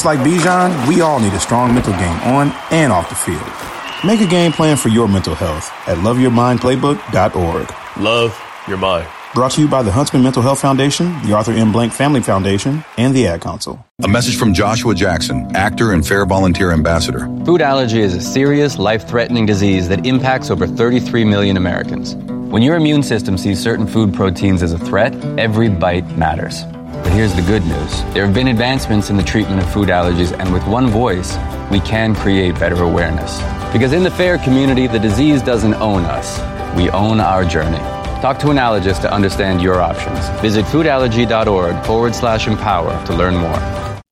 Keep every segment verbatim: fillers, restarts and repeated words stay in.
Just like Bijan, we all need a strong mental game on and off the field. Make a game plan for your mental health at love your mind playbook dot org. Love your mind. Brought to you by the Huntsman Mental Health Foundation, the Arthur M. Blank Family Foundation, and the Ad Council. A message from Joshua Jackson, actor and Fair Volunteer Ambassador. Food allergy is a serious, life-threatening disease that impacts over thirty-three million Americans. When your immune system sees certain food proteins as a threat, every bite matters. But here's the good news. There have been advancements in the treatment of food allergies, and with one voice, we can create better awareness. Because in the FAIR community, the disease doesn't own us. We own our journey. Talk to an allergist to understand your options. Visit foodallergy.org forward slash empower to learn more.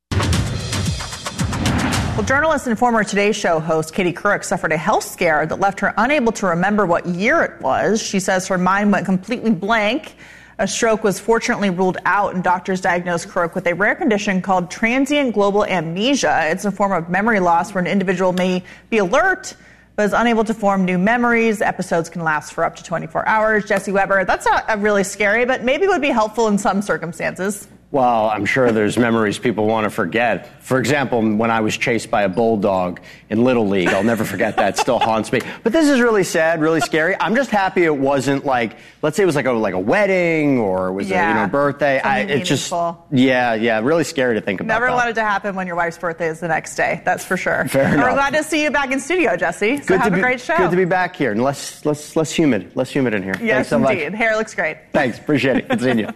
Well, journalist and former Today Show host Katie Couric suffered a health scare that left her unable to remember what year it was. She says her mind went completely blank. A stroke was fortunately ruled out, and doctors diagnosed Couric with a rare condition called transient global amnesia. It's a form of memory loss where an individual may be alert but is unable to form new memories. Episodes can last for up to twenty-four hours. Jesse Weber, that's not really scary, but maybe would be helpful in some circumstances. Well, I'm sure there's memories people want to forget. For example, when I was chased by a bulldog in Little League, I'll never forget that. It still haunts me. But this is really sad, really scary. I'm just happy it wasn't like, let's say it was like a like a wedding or it was yeah, a you know birthday. I, it's just yeah, yeah, really scary to think about. Never that. wanted to happen when your wife's birthday is the next day. That's for sure. Fair enough. We're glad to see you back in studio, Jesse. So good have to a be, great show. Good to be back here, and less less less humid, less humid in here. Yes, Thanks so indeed. much. Hair looks great. Thanks, appreciate it. Good seeing you.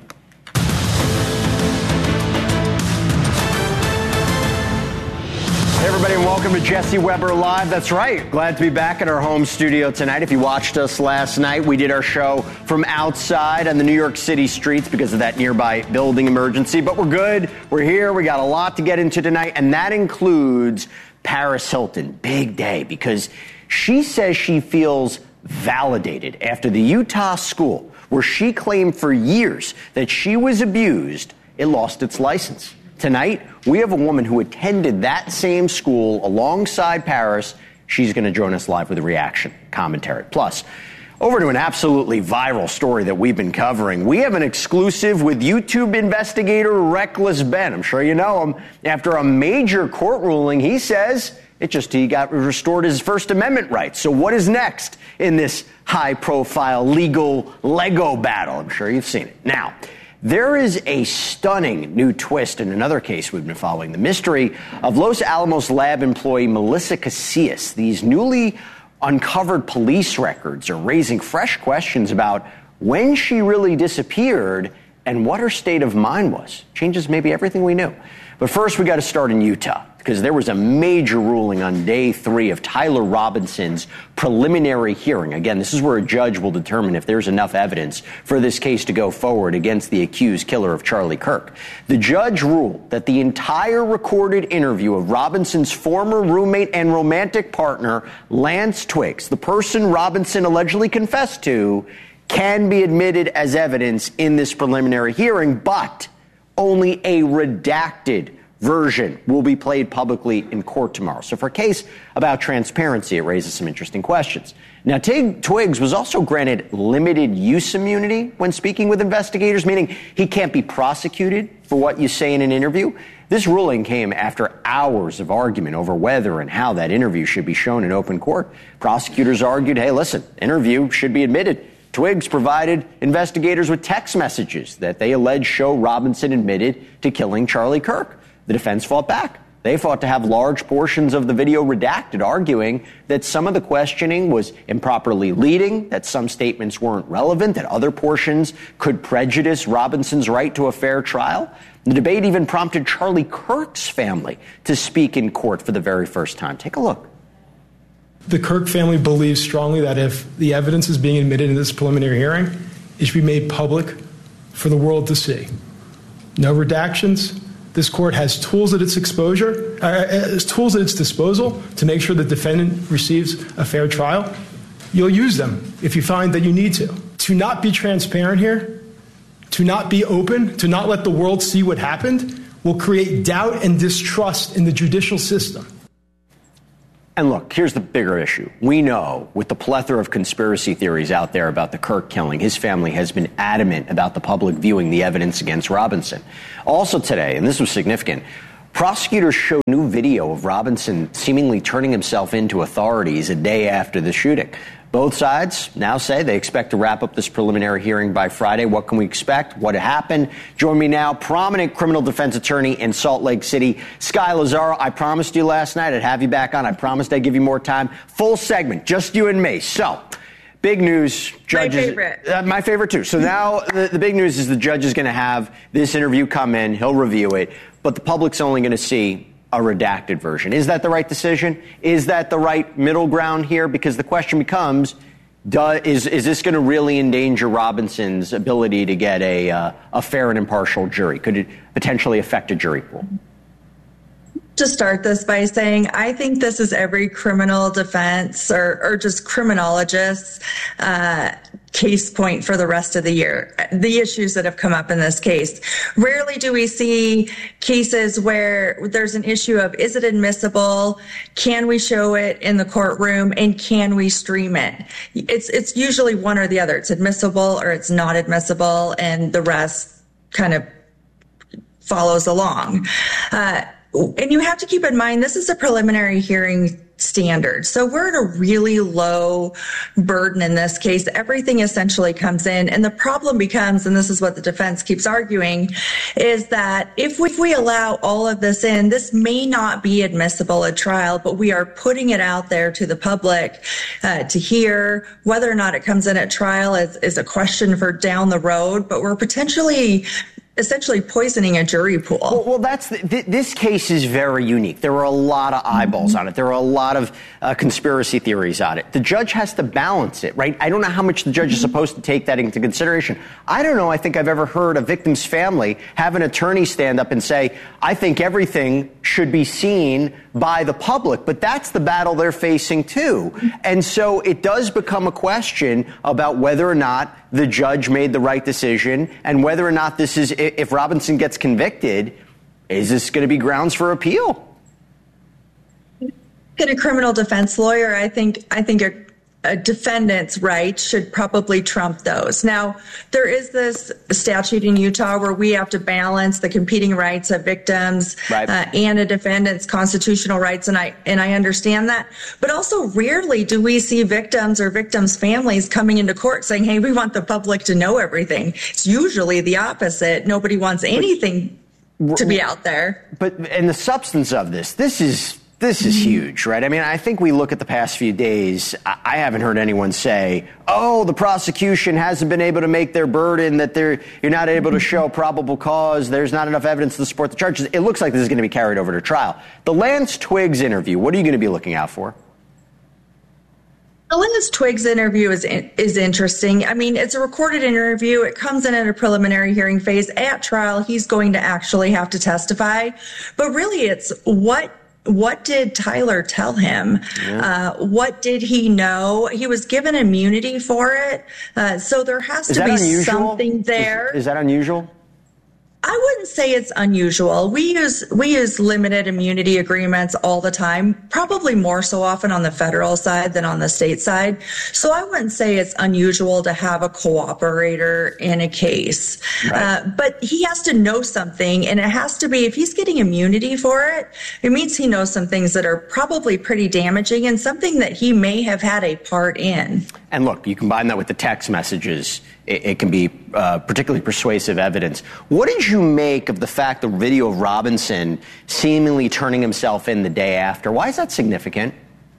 Hey everybody, and welcome to Jesse Weber Live. That's right. Glad to be back at our home studio tonight. If you watched us last night, we did our show from outside on the New York City streets because of that nearby building emergency. But we're good. We're here. We got a lot to get into tonight, and that includes Paris Hilton. Big day because she says she feels validated after the Utah school, where she claimed for years that she was abused, it lost its license. Tonight, we have a woman who attended that same school alongside Paris. She's going to join us live with a reaction, commentary. Plus, over to an absolutely viral story that we've been covering. We have an exclusive with YouTube investigator Reckless Ben. I'm sure you know him. After a major court ruling, he says it just he got restored his First Amendment rights. So what is next in this high-profile legal Lego battle? I'm sure you've seen it. Now, there is a stunning new twist in another case we've been following, the mystery of Los Alamos lab employee Melissa Casillas. These newly uncovered police records are raising fresh questions about when she really disappeared and what her state of mind was. Changes maybe everything we knew. But first, we got to start in Utah, because there was a major ruling on day three of Tyler Robinson's preliminary hearing. Again, this is where a judge will determine if there's enough evidence for this case to go forward against the accused killer of Charlie Kirk. The judge ruled that the entire recorded interview of Robinson's former roommate and romantic partner, Lance Twiggs, the person Robinson allegedly confessed to, can be admitted as evidence in this preliminary hearing, but only a redacted version will be played publicly in court tomorrow. So for a case about transparency, it raises some interesting questions. Now, Tig Twiggs was also granted limited use immunity when speaking with investigators, meaning he can't be prosecuted for what you say in an interview. This ruling came after hours of argument over whether and how that interview should be shown in open court. Prosecutors argued, hey, listen, interview should be admitted. Twiggs provided investigators with text messages that they allege show Robinson admitted to killing Charlie Kirk. The defense fought back. They fought to have large portions of the video redacted, arguing that some of the questioning was improperly leading, that some statements weren't relevant, that other portions could prejudice Robinson's right to a fair trial. The debate even prompted Charlie Kirk's family to speak in court for the very first time. Take a look. The Kirk family believes strongly that if the evidence is being admitted in this preliminary hearing, it should be made public for the world to see. No redactions. This court has tools at its exposure, uh, has tools at its disposal to make sure the defendant receives a fair trial. You'll use them if you find that you need to. To not be transparent here, to not be open, to not let the world see what happened, will create doubt and distrust in the judicial system. And look, here's the bigger issue. We know, with the plethora of conspiracy theories out there about the Kirk killing, his family has been adamant about the public viewing the evidence against Robinson. Also today, and this was significant, Prosecutors showed new video of Robinson seemingly turning himself in to authorities a day after the shooting. Both sides now say they expect to wrap up this preliminary hearing by Friday. What can we expect? What happened? Join me now, prominent criminal defense attorney in Salt Lake City, Sky Lazaro. I promised you last night I'd have you back on. I promised I'd give you more time. Full segment, just you and me. So, big news. Judges, my favorite. Uh, my favorite, too. So now the, the big news is the judge is going to have this interview come in. He'll review it. But the public's only going to see a redacted version. Is that the right decision? Is that the right middle ground here? Because the question becomes, do, is, is this going to really endanger Robinson's ability to get a, uh, a fair and impartial jury? Could it potentially affect a jury pool? To start this by saying, I think this is every criminal defense or, or just criminologist's uh, case point for the rest of the year. The issues that have come up in this case. Rarely do we see cases where there's an issue of, is it admissible? Can we show it in the courtroom? And can we stream it? It's, it's usually one or the other. It's admissible or it's not admissible, and the rest kind of follows along. Uh, And you have to keep in mind, this is a preliminary hearing standard. So we're at a really low burden in this case. Everything essentially comes in. And the problem becomes, and this is what the defense keeps arguing, is that if we, if we allow all of this in, this may not be admissible at trial, but we are putting it out there to the public uh, to hear. Whether or not it comes in at trial is, is a question for down the road, but we're potentially essentially poisoning a jury pool. Well, well that's the, th- this case is very unique. There are a lot of eyeballs mm-hmm. on it. There are a lot of uh, conspiracy theories on it. The judge has to balance it, right? I don't know how much the judge mm-hmm. is supposed to take that into consideration. I don't know. I think I've ever heard a victim's family have an attorney stand up and say, I think everything should be seen by the public. But that's the battle they're facing too. And so it does become a question about whether or not the judge made the right decision and whether or not this is, if Robinson gets convicted, is this going to be grounds for appeal? In a criminal defense lawyer, I think I think a, a defendant's rights should probably trump those. Now, there is this statute in Utah where we have to balance the competing rights of victims right. uh, and a defendant's constitutional rights, and I and I understand that. But also, rarely do we see victims or victims' families coming into court saying, "Hey, we want the public to know everything." It's usually the opposite. Nobody wants anything but, to be out there. But and the substance of this, this is. This is huge, right? I mean, I think we look at the past few days. I haven't heard anyone say, oh, the prosecution hasn't been able to make their burden, that they're, you're not able to show probable cause, there's not enough evidence to support the charges. It looks like this is going to be carried over to trial. The Lance Twiggs interview, what are you going to be looking out for? The Lance Twiggs interview is is interesting. I mean, it's a recorded interview. It comes in at a preliminary hearing phase. At trial, he's going to actually have to testify. But really, it's what What did Tyler tell him? Yeah. Uh, what did he know? He was given immunity for it. Uh, so there has is to be unusual? something there. Is, is that unusual? I wouldn't say it's unusual. We use we use limited immunity agreements all the time, probably more so often on the federal side than on the state side. So I wouldn't say it's unusual to have a cooperator in a case. Right. Uh, but he has to know something, and it has to be, if he's getting immunity for it, it means he knows some things that are probably pretty damaging and something that he may have had a part in. And look, you combine that with the text messages, it, it can be uh, particularly persuasive evidence. What did you make of the fact the video of Robinson seemingly turning himself in the day after? Why is that significant?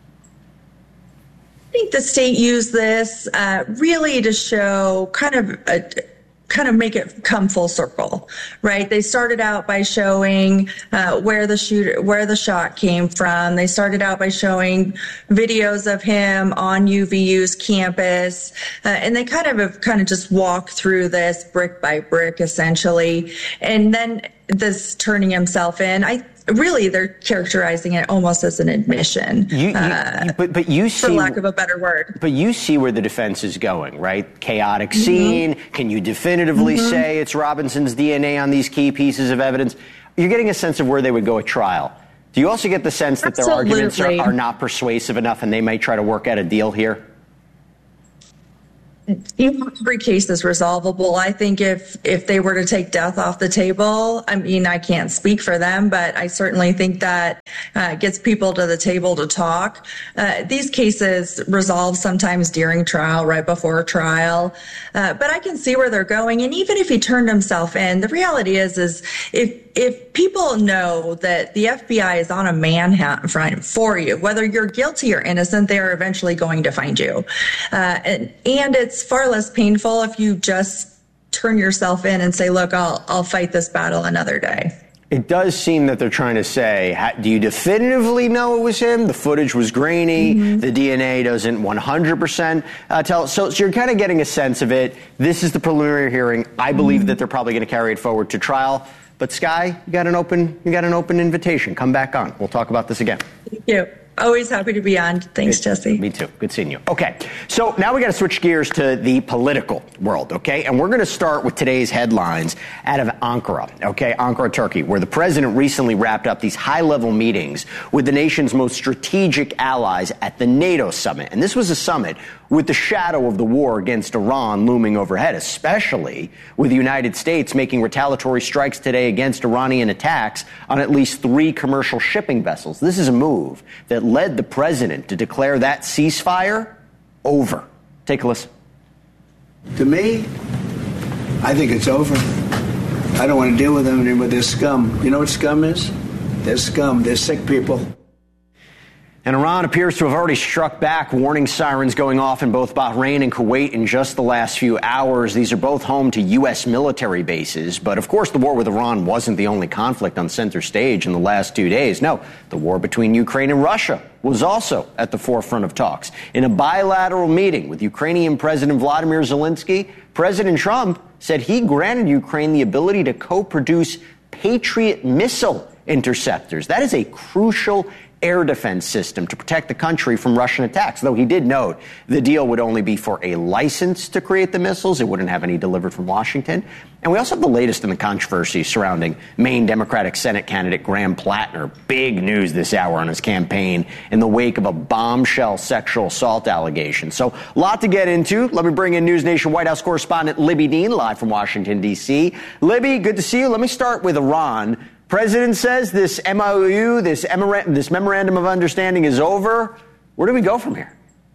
I think the state used this uh, really to show kind of a, kind of make it come full circle, right? They started out by showing uh, where the shoot, where the shot came from. They started out by showing videos of him on U V U's campus, uh, and they kind of have kind of just walked through this brick by brick, essentially, and then this turning himself in. I really they're characterizing it almost as an admission, you, you, uh, but but you see, for lack of a better word. But you see where the defense is going, right? Chaotic mm-hmm. scene. Can you definitively mm-hmm. say it's Robinson's D N A on these key pieces of evidence? You're getting a sense of where they would go at trial. Do you also get the sense that Absolutely. their arguments are, are not persuasive enough and they might try to work out a deal here? every case is resolvable. I think if if they were to take death off the table, I mean, I can't speak for them, but I certainly think that uh, gets people to the table to talk. Uh, these cases resolve sometimes during trial, right before trial, uh, but I can see where they're going. And even if he turned himself in, the reality is, is if if people know that the F B I is on a manhunt front for you, whether you're guilty or innocent, they are eventually going to find you, uh, and and it's It's far less painful if you just turn yourself in and say, look, I'll I'll fight this battle another day. It does seem that they're trying to say, do you definitively know it was him? The footage was grainy. Mm-hmm. The D N A doesn't one hundred percent uh, tell. So, so you're kind of getting a sense of it. This is the preliminary hearing. I believe mm-hmm. that they're probably going to carry it forward to trial. But Sky, you got an open you got an open invitation. Come back on. We'll talk about this again. Thank you. Always happy to be on. Thanks, Jesse. Me too. Good seeing you. Okay, so now we got to switch gears to the political world, okay? And we're going to start with today's headlines out of Ankara, okay? Ankara, Turkey, where the president recently wrapped up these high-level meetings with the nation's most strategic allies at the NATO summit. And this was a summit with the shadow of the war against Iran looming overhead, especially with the United States making retaliatory strikes today against Iranian attacks on at least three commercial shipping vessels. This is a move that led the president to declare that ceasefire over. Take a listen. To me, I think it's over. I don't want to deal with them anymore. They're scum. You know what scum is? They're scum. They're sick people. And Iran appears to have already struck back, warning sirens going off in both Bahrain and Kuwait in just the last few hours. These are both home to U S military bases. But, of course, the war with Iran wasn't the only conflict on center stage in the last two days. No, the war between Ukraine and Russia was also at the forefront of talks. In a bilateral meeting with Ukrainian President Vladimir Zelensky, President Trump said he granted Ukraine the ability to co-produce Patriot missile interceptors. That is a crucial air defense system to protect the country from Russian attacks, though he did note the deal would only be for a license to create the missiles. It wouldn't have any delivered from Washington. And we also have the latest in the controversy surrounding Maine Democratic Senate candidate Graham Plattner. Big news this hour on his campaign in the wake of a bombshell sexual assault allegation. So a lot to get into. Let me bring in News Nation White House correspondent Libby Dean live from Washington, D C. Libby, good to see you. Let me start with Iran. President says this M O U, this, this memorandum of understanding is over. Where do we go from here?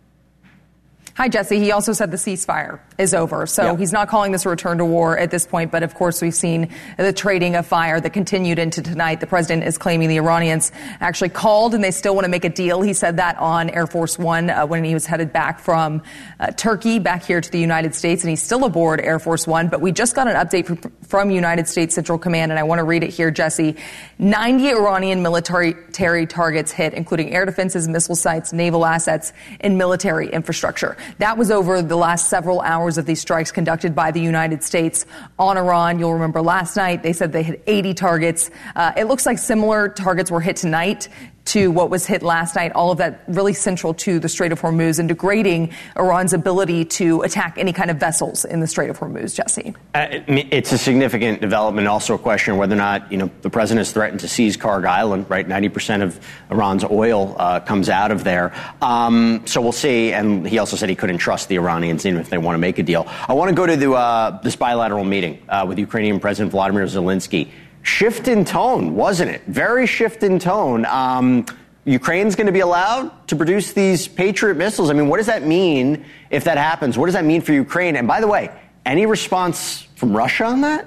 Hi, Jesse. He also said the ceasefire is over. So yeah. He's not calling this a return to war at this point. But, of course, we've seen the trading of fire that continued into tonight. The president is claiming the Iranians actually called and they still want to make a deal. He said that on Air Force One uh, when he was headed back from uh, Turkey back here to the United States. And he's still aboard Air Force One. But we just got an update from, from United States Central Command. And I want to read it here, Jesse. ninety Iranian military targets hit, including air defenses, missile sites, naval assets, and military infrastructure. That was over the last several hours of these strikes conducted by the United States on Iran. You'll remember last night they said they hit eighty targets. Uh, it looks like similar targets were hit tonight to what was hit last night, all of that really central to the Strait of Hormuz and degrading Iran's ability to attack any kind of vessels in the Strait of Hormuz, Jesse. Uh, it's a significant development, also a question of whether or not, you know, the president has threatened to seize Karg Island, right? ninety percent of Iran's oil uh, comes out of there. Um, so we'll see. And he also said he couldn't trust the Iranians even if they want to make a deal. I want to go to the, uh, this bilateral meeting uh, with Ukrainian President Vladimir Zelensky. Shift in tone, wasn't it? Very shift in tone. Um, Ukraine's going to be allowed to produce these Patriot missiles. I mean, what does that mean if that happens? What does that mean for Ukraine? And by the way, any response from Russia on that?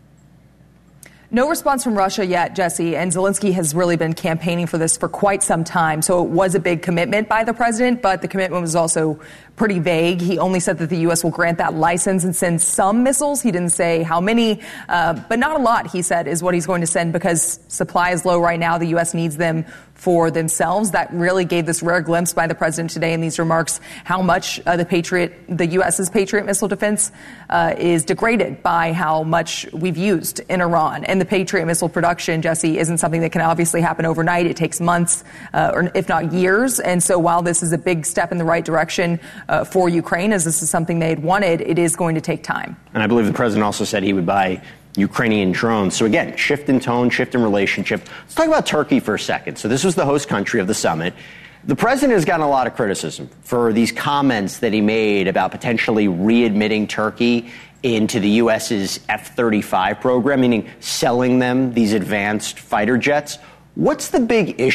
No response from Russia yet, Jesse, and Zelensky has really been campaigning for this for quite some time. So it was a big commitment by the president, but the commitment was also pretty vague. He only said that the U S will grant that license and send some missiles. He didn't say how many, uh, but not a lot, he said, is what he's going to send because supply is low right now. The U S needs them for themselves. That really gave this rare glimpse by the president today in these remarks how much uh, the Patriot, the U S's Patriot missile defense uh, is degraded by how much we've used in Iran. And the Patriot missile production, Jesse, isn't something that can obviously happen overnight. It takes months, uh, or if not years. And so while this is a big step in the right direction uh, for Ukraine, as this is something they had wanted, it is going to take time. And I believe the president also said he would buy Ukrainian drones. So again, shift in tone, shift in relationship. Let's talk about Turkey for a second. So this was the host country of the summit. The president has gotten a lot of criticism for these comments that he made about potentially readmitting Turkey into the U S's F thirty-five program, meaning selling them these advanced fighter jets. What's the big issue